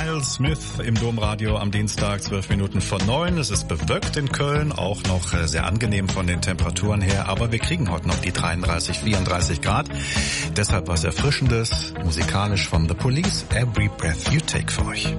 Miles Smith im Domradio am Dienstag, 9:12. Es ist bewölkt in Köln, auch noch sehr angenehm von den Temperaturen her, aber wir kriegen heute noch die 33, 34 Grad. Deshalb was Erfrischendes, musikalisch von The Police, Every Breath You Take für euch.